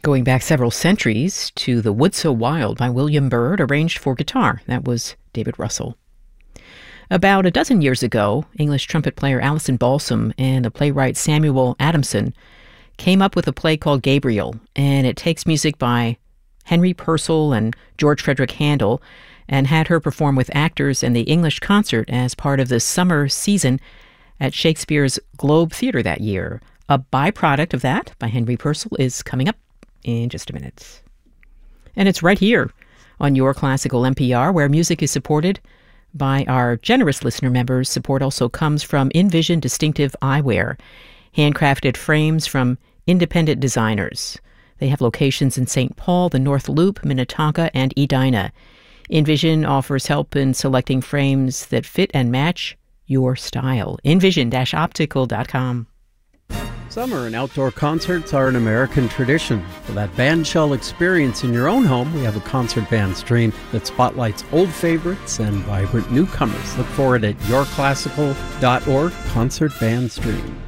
Going back several centuries to The Wood So Wild by William Byrd, arranged for guitar. That was David Russell. About a dozen years ago, English trumpet player Alison Balsam and the playwright Samuel Adamson came up with a play called Gabriel, and it takes music by Henry Purcell and George Frederick Handel and had her perform with actors in the English concert as part of the summer season at Shakespeare's Globe Theatre that year. A byproduct of that by Henry Purcell is coming up in just a minute. And it's right here on Your Classical NPR, where music is supported by our generous listener members. Support also comes from Envision Distinctive Eyewear, handcrafted frames from independent designers. They have locations in St. Paul, the North Loop, Minnetonka, and Edina. Envision offers help in selecting frames that fit and match your style. Envision-optical.com. Summer and outdoor concerts are an American tradition. For that bandshell experience in your own home, we have a concert band stream that spotlights old favorites and vibrant newcomers. Look for it at yourclassical.org, concert band stream.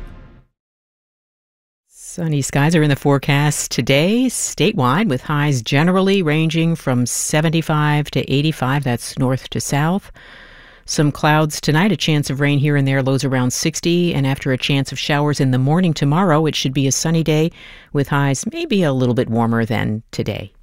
Sunny skies are in the forecast today statewide, with highs generally ranging from 75 to 85. That's north to south. Some clouds tonight, a chance of rain here and there, lows around 60. And after a chance of showers in the morning tomorrow, it should be a sunny day with highs maybe a little bit warmer than today.